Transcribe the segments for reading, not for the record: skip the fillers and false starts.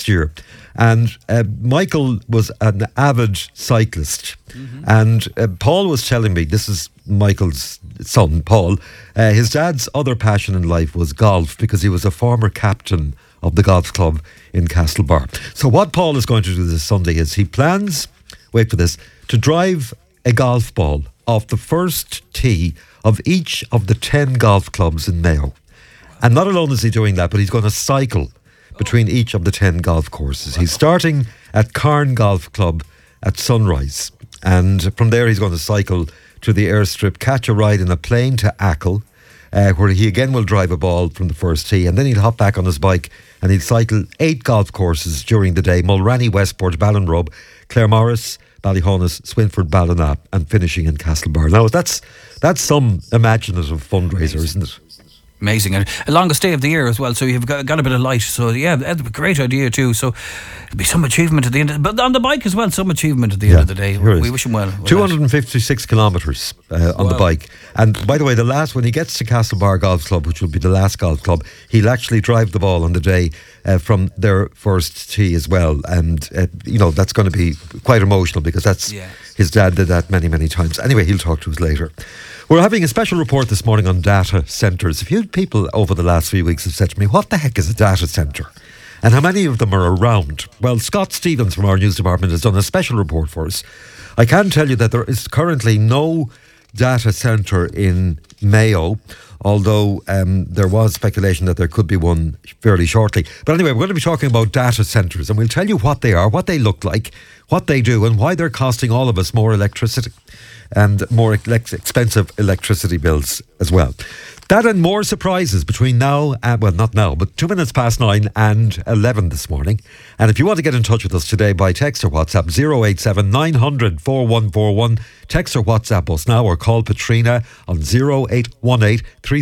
last year. And Michael was an avid cyclist. And Paul was telling me, this is Michael's son, Paul, his dad's other passion in life was golf, because he was a former captain of the golf club in Castlebar. So what Paul is going to do this Sunday is he plans, wait for this, to drive a golf ball off the first tee of each of the 10 golf clubs in Mayo. And not alone is he doing that, but he's going to cycle between each of the 10 golf courses. He's starting at Carn Golf Club at sunrise. And from there he's going to cycle to the airstrip, catch a ride in a plane to Achill, where he again will drive a ball from the first tee. And then he'll hop back on his bike and he'll cycle 8 golf courses during the day: Mulranny, Westport, Ballinrobe, Claremorris, Ballyhonus, Swinford, Ballina, and finishing in Castlebar. Now that's some imaginative fundraiser, isn't it? Amazing. And longest day of the year as well, so you've got a bit of light. So yeah, that's a great idea too. So it'll be some achievement at the end but on the bike as well, some achievement at the end of the day. We wish him well. 256 kilometres on the bike. And by the way, when he gets to Castlebar Golf Club, which will be the last golf club, he'll actually drive the ball on the day from their first tee as well. And that's going to be quite emotional, because his dad did that many, many times. Anyway, he'll talk to us later. We're having a special report this morning on data centres. A few people over the last few weeks have said to me, what the heck is a data centre? And how many of them are around? Well, Scott Stevens from our news department has done a special report for us. I can tell you that there is currently no data centre in Mayo, although there was speculation that there could be one fairly shortly. But anyway, we're going to be talking about data centres, and we'll tell you what they are, what they look like, what they do, and why they're costing all of us more electricity and more expensive electricity bills as well. That and more surprises between now, not now, but 2 minutes past 9 and 11 this morning. And if you want to get in touch with us today by text or WhatsApp, 087 900 4141. Text or WhatsApp us now, or call Patrina on 0818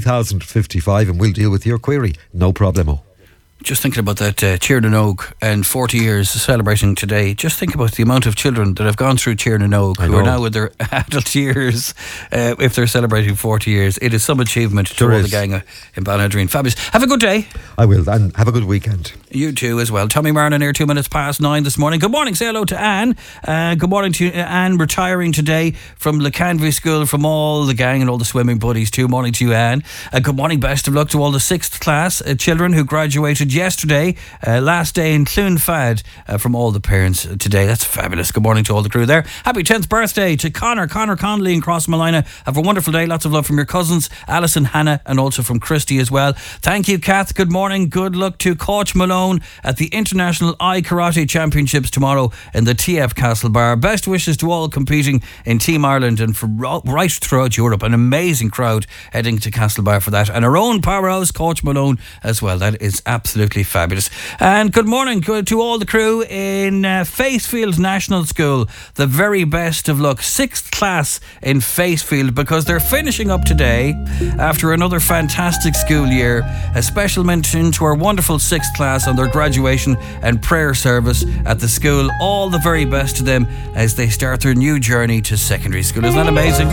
3055 and we'll deal with your query. No problemo. Just thinking about that Tiernan and 40 years celebrating today. Just think about the amount of children that have gone through Tiernan who are now with their adult years, if they're celebrating 40 years. It is some achievement to all the gang in Ballinadreen. Fabulous. Have a good day. I will, and have a good weekend. You too as well. Tommy Martin here, 2 minutes past 9 this morning. Good morning. Say hello to Anne. Good morning to Anne, retiring today from Lecanvy School, from all the gang and all the swimming buddies too. Morning to you, Anne. Good morning. Best of luck to all the 6th class children who graduated yesterday, last day in Clonfad, from all the parents today. That's fabulous. Good morning to all the crew there. Happy 10th birthday to Connor Connolly in Crossmalina. Have a wonderful day. Lots of love from your cousins Alison, Hannah, and also from Christy as well. Thank you, Kath. Good morning. Good luck to Coach Malone at the International Eye Karate Championships tomorrow in the TF Castlebar. Best wishes to all competing in Team Ireland and for right throughout Europe. An amazing crowd heading to Castlebar for that, and our own powerhouse Coach Malone as well. That is absolutely fabulous. And good morning to all the crew in Facefield National School. The very best of luck. 6th class in Facefield, because they're finishing up today after another fantastic school year. A special mention to our wonderful 6th class on their graduation and prayer service at the school. All the very best to them as they start their new journey to secondary school. Isn't that amazing?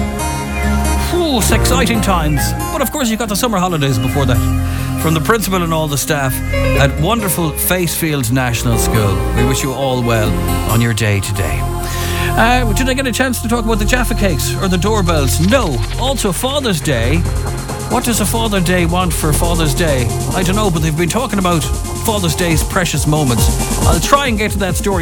It's exciting times. But of course you've got the summer holidays before that. From the principal and all the staff at wonderful Facefield National School, we wish you all well on your day today. Did I get a chance to talk about the Jaffa cakes or the doorbells? No. Also Father's Day. What does a Father Day want for Father's Day? I don't know, but they've been talking about Father's Day's precious moments. I'll try and get to that story